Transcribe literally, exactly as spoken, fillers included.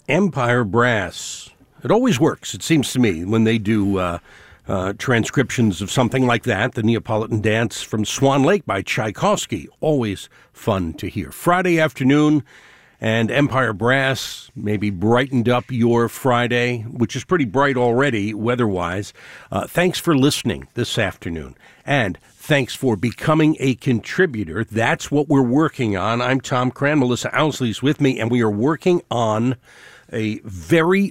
Empire Brass. It always works, it seems to me, when they do uh, uh, transcriptions of something like that. The Neapolitan Dance from Swan Lake by Tchaikovsky. Always fun to hear. Friday afternoon, and Empire Brass maybe brightened up your Friday, which is pretty bright already weather-wise. Uh, thanks for listening this afternoon. And thanks for becoming a contributor. That's what we're working on. I'm Tom Cran. Melissa Owsley's with me, and we are working on a very